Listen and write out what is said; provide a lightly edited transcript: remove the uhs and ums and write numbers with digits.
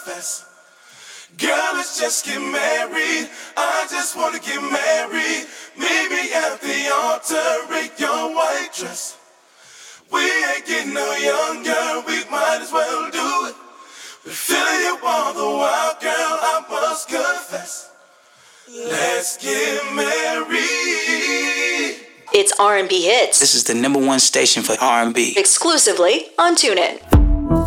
confess. Girl, let's just get married. I just wanna get married. Meet me at the altar in your white dress. We ain't getting no younger, we might as well do it. We're feeling you all the while, girl, I must confess. Let's get married. It's R&B Hits. This is the #1 station for R&B. Exclusively on TuneIn.